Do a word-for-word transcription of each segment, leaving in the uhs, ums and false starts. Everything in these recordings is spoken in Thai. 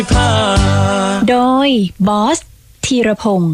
โดยบอสธีรพงศ์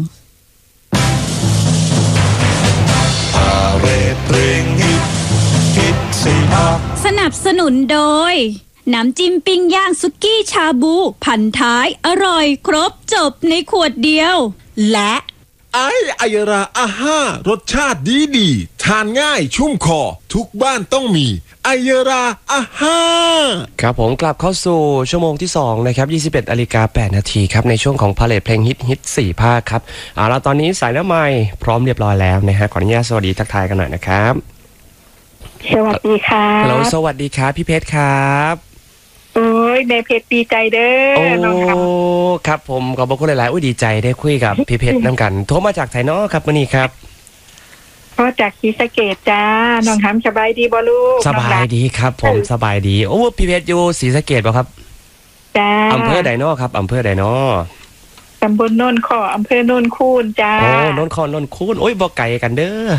สนับสนุนโดยน้ำจิ้มปิ้งย่างสุกี้ชาบูพันท้ายอร่อยครบจบในขวดเดียวและไอไอราอาห้ารสชาติดีดีทานง่ายชุ่มคอทุกบ้านต้องมีไอราอาห้าครับผมกลับเข้าสู่ชั่วโมงที่สองนะครับยี่สิบเอ็ดนาฬิกาแปดนาทีครับในช่วงของพาเลทเพลงฮิตฮิตสี่ภาคครับเอาละตอนนี้สายน้ำไม้พร้อมเรียบร้อยแล้วนะฮะขออนุญาตสวัสดีทักทายกันหน่อยนะครับสวัสดีค่ะฮัลโหลสวัสดีครับพี่เพชรครับโอ้ยในเพชรดีใจเด้อน้องครับโอ้ครับผมขอบคุณหลายๆอุ้ยดีใจได้คุยกับพี่เพชรน้ำกันโทรมาจากไทยเนาะครับวันนี้ครับก็จากศรีสะเกษจ้าน้องทำสบายดีบ่ลูกสบายดีครับผมสบายดีโอ้พี่เพชรอยู่ศรีสะเกษป่ะครับจ้าอำเภอใดเนาะครับอำเภอใดเนาะตำบลโนนขออำเภอโนนคูนจ้าโอ้โนนขอโนนคูนโอ้ยบ่ไกลกันเด้อ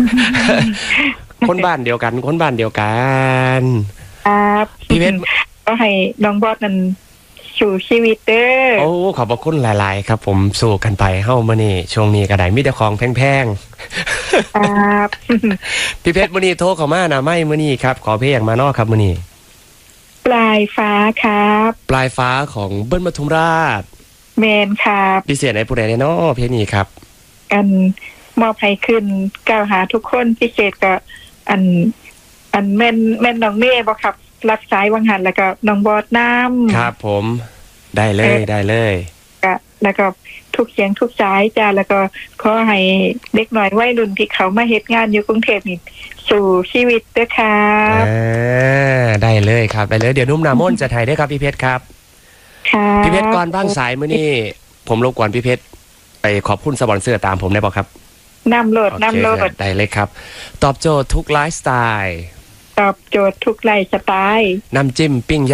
คนบ้านเดียวกันคนบ้านเดียวกันครับพี่เพชรก็ให้น้องบอสนั่นสู่ชีวิตเด้อโอ้ขอบพระคุณหลายๆครับผมสู้กันไปเฮ้ามื้อนี้ช่วงนี้ก็ได้มีแต่ของแพงๆครับพี่เพชรมื้อนี้โทรเข้ามานะไม่มื้อนี้ครับขอเพลงมาเนาะครับมื้อนี้ปลายฟ้าครับปลายฟ้าของเบิ้ลปทุมราชแมนครับพิเศษในผู้ใดเนาะเพลงนี้ครับอันมอบให้ขึ้นกล่าวหาทุกคนพิเศษก็อันอันแม่นแม่นน้องเม่บ่ครับรับสายวังหันแล้วก็น้องบอสน้ำครับผมได้เลยได้เลยก็แล้วก็ทุกเสียงทุกสายจ้าแล้วก็ขอให้เด็กหน่อยวัยรุ่นที่เขามาเฮ็ดงานอยู่กรุงเทพนี่สู่ชีวิตเด้อครับอ่าได้เลยครับได้เลยเดี๋ยวนุ่มนามนจะถ่ายได้ครับพี่เพชรครับค่ะพี่เพชรก่อนบ้างสายมื้อนี้ผมรบกวนพี่เพชรไปขอบคุณสปอนเซอร์ตามผมได้ป่ะครับนำโหลดนำโหลดได้เลยครับตอบโจทย์ทุกไลฟ์สไตล์ตอบโจทย์ทุกไลฟ์สไตล์น้ำจิ้มปิ้ง